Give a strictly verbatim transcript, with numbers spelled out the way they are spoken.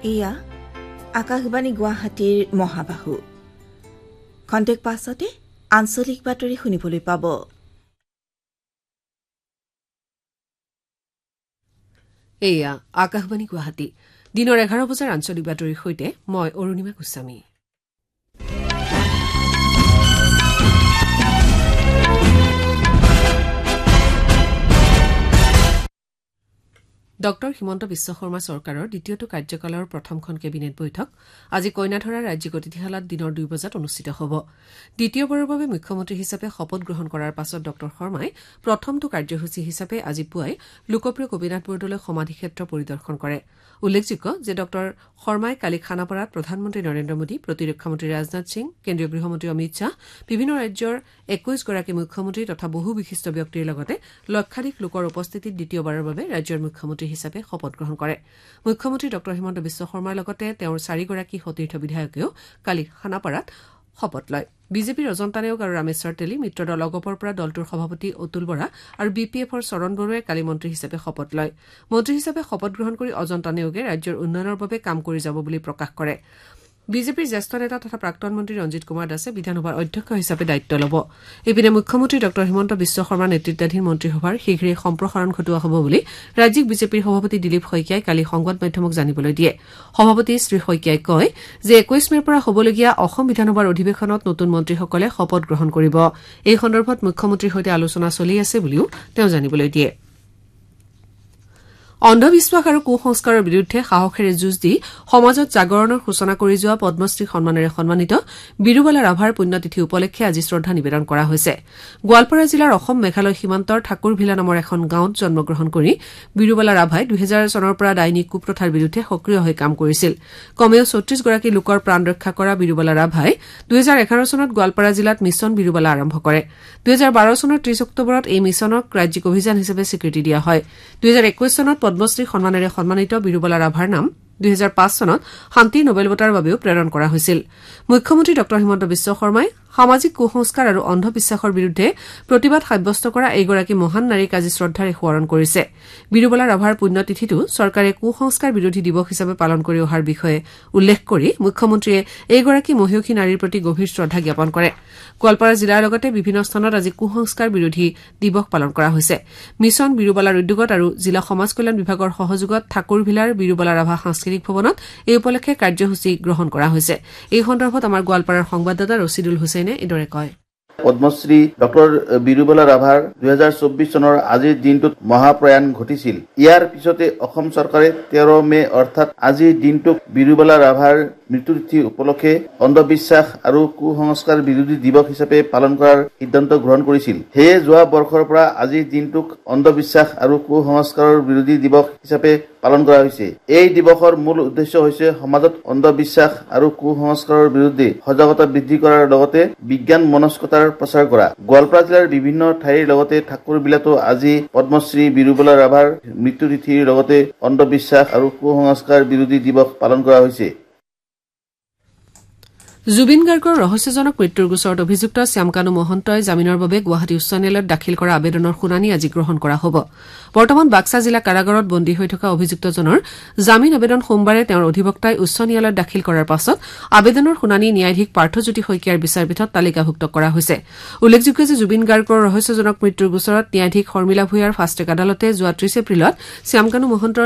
এয়া আকাশবাণী গুৱাহাটীৰ মহাবাহু খন্তেক পাছতে আঞ্চলিক বাতৰি শুনিবলৈ পাব। এয়া আকাশবাণী গুৱাহাটী দিনৰ এঘাৰ বজাৰ আঞ্চলিক বাতৰিৰ সৈতে মই অৰুণিমা গোস্বামী। ডক্টৰ হিমন্ত বিশ্ব শৰ্মা চৰকাৰৰ দ্বিতীয়টো কাৰ্যকালৰ প্ৰথমখন কেবিনেট বৈঠক আজি কইনাধৰা ৰাজ্যিক অতিথিশালাত দিনৰ দুই বজাত অনুষ্ঠিত হ'ব। দ্বিতীয়বাৰৰ বাবে মুখ্যমন্ত্ৰী হিচাপে শপত গ্ৰহণ কৰাৰ পাছত ডক্টৰ শৰ্মাই প্ৰথমটো কাৰ্যসূচী হিচাপে আজি পুৱাই লোকপ্ৰিয় গোপীনাথ বৰদলৈ সমাধিক্ষেত্ৰ পৰিদৰ্শন কৰে। উল্লেখযোগ্য যে ডক্টৰ শৰ্মাই কালি খানাপাৰাত প্ৰধানমন্ত্ৰী নৰেন্দ্ৰ মোদী, প্ৰতিৰক্ষা মন্ত্ৰী ৰাজনাথ সিং, কেন্দ্ৰীয় গৃহমন্ত্ৰী অমিত শ্বাহ, বিভিন্ন ৰাজ্যৰ একৈশগৰাকী মুখ্যমন্ত্ৰী তথা বহু বিশিষ্ট ব্যক্তিৰ লগতে লক্ষাধিক লোকৰ উপস্থিতিত দ্বিতীয়বাৰৰ বাবে ৰাজ্যৰ মুখ্যমন্ত্ৰী হিচাপে শপত গ্ৰহণ কৰে। মুখ্যমন্ত্ৰী ডক্টৰ হিমন্ত বিশ্ব শৰ্মাৰ লগতে তেওঁৰ চাৰিগৰাকী সতীৰ্থ বিধায়কেও কালি খানাপাৰাত শপত লয়। বিজেপিৰ অজন্তা নেওগ আৰু ৰামেশ্বৰ তেলী, মিত্ৰদল অগপৰ পৰা দলটোৰ সভাপতি অতুল বৰা আৰু বি পি এফৰ চৰণ বৰুৱাই কালি মন্ত্ৰী হিচাপে শপত লয়। মন্ত্ৰী হিচাপে শপত গ্ৰহণ কৰি অজন্তা নেওগে ৰাজ্যৰ উন্নয়নৰ বাবে কাম কৰি যাব বুলি প্ৰকাশ কৰে। বিজেপিৰ জ্যেষ্ঠ নেতা তথা প্ৰাক্তন মন্ত্ৰী ৰঞ্জিত কুমাৰ দাসে বিধানসভাৰ অধ্যক্ষ হিচাপে দায়িত্ব ল'ব। ইপিনে মুখ্যমন্ত্ৰী ডক্টৰ হিমন্ত বিশ্ব শৰ্মা নেতৃত্বাধীন মন্ত্ৰীসভাৰ শীঘ্ৰেই সম্প্ৰসাৰণ ঘটোৱা হ'ব বুলি ৰাজ্যিক বিজেপিৰ সভাপতি দিলীপ শইকীয়াই কালি সংবাদ মাধ্যমক জানিবলৈ দিয়ে। সভাপতি শ্ৰী শইকীয়াই কয় যে একৈশ মেৰ পৰা হ'বলগীয়া অসম বিধানসভাৰ অধিৱেশনত নতুন মন্ত্ৰীসকলে শপত গ্ৰহণ কৰিব। এই সন্দৰ্ভত মুখ্যমন্ত্ৰীৰ সৈতে আলোচনা চলি আছে বুলিও তেওঁ জানিবলৈ দিয়ে। অন্ধবিশ্বাস আৰু কুসংস্কাৰৰ বিৰুদ্ধে সাহসেৰে যুঁজ দি সমাজত জাগৰণৰ সূচনা কৰি যোৱা পদ্মশ্ৰী সন্মানেৰে সন্মানিত বিৰুবালা ৰাভাৰ পুণ্যতিথি উপলক্ষে আজি শ্ৰদ্ধা নিবেদন কৰা হৈছে। গোৱালপাৰা জিলাৰ অসম মেঘালয় সীমান্তৰ ঠাকুৰভিলা নামৰ এখন গাঁৱত জন্মগ্ৰহণ কৰি বিৰুবালা ৰাভাই দুহেজাৰ চনৰ পৰা ডাইনী কুপ্ৰথাৰ বিৰুদ্ধে সক্ৰিয় হৈ কাম কৰিছিল। কমেও ছত্ৰিশগৰাকী লোকৰ প্ৰাণ ৰক্ষা কৰা বিৰুবালা ৰাভাই দুহেজাৰ এঘাৰ চনত গোৱালপাৰা জিলাত মিছন বিৰুবালা আৰম্ভ কৰে। দুহেজাৰ বাৰ চনৰ ত্ৰিশ অক্টোবৰত এই মিছনক ৰাজ্যিক অভিযান হিচাপে স্বীকৃতি দিয়া হয়। দুহেজাৰ একৈশ চনত পদ্মশ্ৰী সন্মানেৰে সন্মানিত বিৰুবালা ৰাভাৰ নাম দুহেজাৰ পাঁচ চনত শান্তিৰ নোবেল বঁটাৰ বাবেও প্ৰেৰণ কৰা হৈছিল। মুখ্যমন্ত্ৰী ডক্টৰ হিমন্ত বিশ্ব শৰ্মাই সামাজিক কুসংস্কাৰ আৰু অন্ধবিশ্বাসৰ বিৰুদ্ধে প্ৰতিবাদ সাব্যস্ত কৰা এইগৰাকী মহান নাৰীক আজি শ্ৰদ্ধাৰে সোঁৱৰণ কৰিছে। বিৰুবালা ৰাভাৰ পুণ্যতিথিটো চৰকাৰে কুসংস্কাৰ বিৰোধী দিৱস হিচাপে পালন কৰি অহাৰ বিষয়ে উল্লেখ কৰি মুখ্যমন্ত্ৰীয়ে এইগৰাকী মহিয়সী নাৰীৰ প্ৰতি গভীৰ শ্ৰদ্ধা জ্ঞাপন কৰে। গোৱালপাৰা জিলাৰ লগতে বিভিন্ন স্থানত আজি কুসংস্কাৰ বিৰোধী দিৱস পালন কৰা হৈছে। মিছন বিৰুবালাৰ উদ্যোগত আৰু জিলা সমাজ কল্যাণ বিভাগৰ সহযোগত ঠাকুৰভিলাৰ বিৰুবালা ৰাভা সাংস্কৃতিক ভৱনত এই উপলক্ষে কাৰ্যসূচী গ্ৰহণ কৰা হৈছে। এই সন্দৰ্ভত আমাৰ গোৱালপাৰাৰ সংবাদদাতা ৰছিদুল হুছেইনে এইদৰে কয়। পদ্মশ্ৰী ডক্টৰ বিৰুবালা ৰাভাৰ দুহেজাৰ চৌবিশ চনৰ আজিৰ দিনটোত মহাপ্ৰয়াণ ঘটিছিল। ইয়াৰ পিছতে অসম চৰকাৰে তেৰ মে অৰ্থাৎ আজিৰ দিনটোক বিৰুবালা ৰাভাৰ মৃত্যুতিথি উপলক্ষে অন্ধবিশ্বাস আৰু কুসংস্কাৰ বিৰোধী দিৱস হিচাপে পালন কৰাৰ সিদ্ধান্ত গ্ৰহণ কৰিছিল। সেয়ে যোৱা বৰ্ষৰ পৰা আজিৰ দিনটোক অন্ধবিশ্বাস আৰু কুসংস্কাৰৰ বিৰোধী দিৱস হিচাপে পালন কৰা হৈছে। এই দিৱসৰ মূল উদ্দেশ্য হৈছে সমাজত অন্ধবিশ্বাস আৰু কুসংস্কাৰৰ বিৰুদ্ধে সজাগতা বৃদ্ধি কৰাৰ লগতে বিজ্ঞান মনস্কতাৰ প্ৰচাৰ কৰা। গোৱালপাৰা জিলাৰ বিভিন্ন ঠাইৰ লগতে ঠাকুৰবিলাতো আজি পদ্মশ্ৰী বিৰুবালা ৰাভাৰ মৃত্যুতিথিৰ লগতে অন্ধবিশ্বাস আৰু কুসংস্কাৰ বিৰোধী দিৱস পালন কৰা হৈছে। জুবিন গাৰ্গৰ ৰহস্যজনক মৃত্যুৰ গোচৰত অভিযুক্ত শ্যামকানু মহন্তই জামিনৰ বাবে গুৱাহাটী উচ্চ ন্যায়ালয়ত দাখিল কৰা আবেদনৰ শুনানি আজি গ্ৰহণ কৰা হ'ব। বৰ্তমান বাক্সা জিলা কাৰাগাৰত বন্দী হৈ থকা অভিযুক্তজনৰ জামিন আবেদন সোমবাৰে তেওঁৰ অধিবক্তাই উচ্চ ন্যায়ালয়ত দাখিল কৰাৰ পাছত আবেদনৰ শুনানি ন্যায়াধীশ পাৰ্থজ্যোতি শইকীয়াৰ বিচাৰপীঠত তালিকাভুক্ত কৰা হৈছে। উল্লেখযোগ্য যে জুবিন গাৰ্গৰ ৰহস্যজনক মৃত্যুৰ গোচৰত ন্যায়াধীশ শৰ্মিলা ভূঞাৰ ফাষ্ট ট্ৰেক আদালতে যোৱা ত্ৰিশ এপ্ৰিলত শ্যামকানু মহন্তৰ